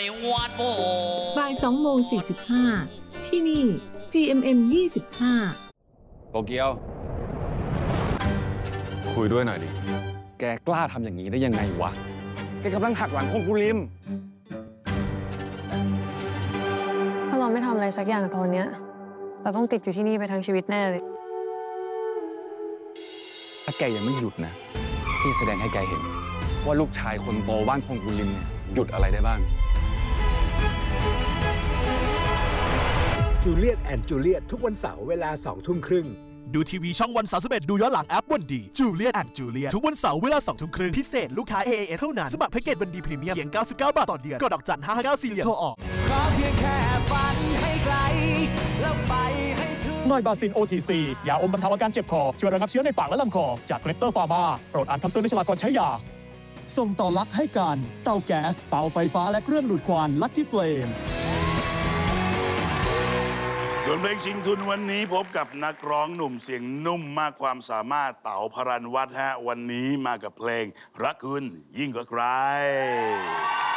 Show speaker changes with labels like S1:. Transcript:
S1: วาดโบ
S2: บ่าย2:45ที่นี่ GMM 25
S3: โตเกียวคุยด้วยหน่อยดิแกกล้าทำอย่างนี้ได้ยังไงวะแกกำลังหักหลังคงกุลิม
S4: ถ้าเราไม่ทำอะไรสักอย่างตอนเนี้ยเราต้องติดอยู่ที่นี่ไปทั้งชีวิตแน่เลย
S3: ถ้าแกยังไม่หยุดนะพี่แสดงให้แกเห็นว่าลูกชายคนโตบ้านคงกุลิมเนี่ยหยุดอะไรได้บ้าง
S5: จูเลียตแอนด์จูเลียตทุกวันเสาร์เวลา 20:30 น.
S6: ดูทีวีช่องวัน31ดูย้อนหลังแอปวันดีจูเลียตแอนด์จูเลียตทุกวันเสาร์เวลา 20:30 น.พิเศษลูกค้า AAS เท่านั้นสมัครแพ็กเกจวันดีพรีเมียมเพียง99 บาทต่อเดือนกดดอกจัน559เหรียญโทรออก
S7: ขอเพียงแค่ฝันให้ไกลแล้วไปให้ถึง
S6: หน่อยบาซิน OTC ยาอมบรรเทาอาการเจ็บคอช่วยระงับเชื้อในปากและลำคอจากเกรเตอร์ฟาร์มาโปรดอ่านคำเตือนในฉลากก่อนใช้ยาส่งต่อลักให้การเตาแก๊สเตาไฟฟ้าและเครื่องดูดควันลัคกี้เฟลม
S8: ส่วนเพลงชิงทุนวันนี้พบกับนักร้องหนุ่มเสียงนุ่มมากความสามารถเต๋าพรัญวัฒน์ฮะวันนี้มากับเพลงรักคุณยิ่งกว่าใคร